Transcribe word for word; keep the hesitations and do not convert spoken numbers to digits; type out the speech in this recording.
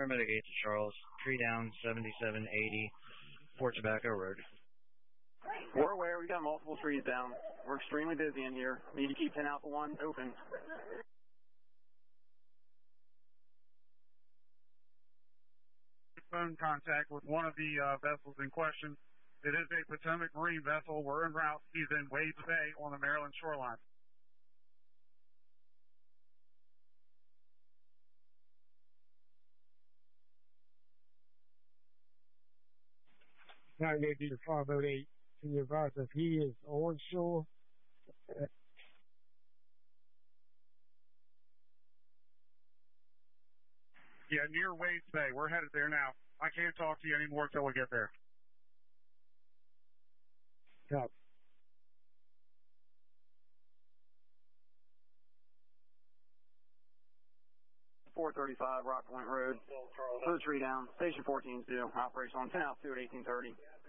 Paramedic eight to Charles. Tree down, seventy-seven eighty, Fort Tobacco Road. We're aware. We've got multiple trees down. We're extremely busy in here. Need to keep ten Alpha one open. Phone contact with one of the uh, vessels in question. It is a Potomac Marine vessel. We're en route. He's in Waves Bay on the Maryland shoreline. Now they do the five oh eight to the advise if he is onshore. Yeah, near Waves Bay. We're headed there now. I can't talk to you anymore until we get there. Yeah. four thirty-five Rock Point Road. Put the tree down. Station fourteen two. Operation on ten Alpha two at eighteen thirty.